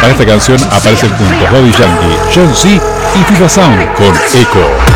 Para esta canción aparecen juntos Daddy Yankee, John C. y FIFA Sound con Echo.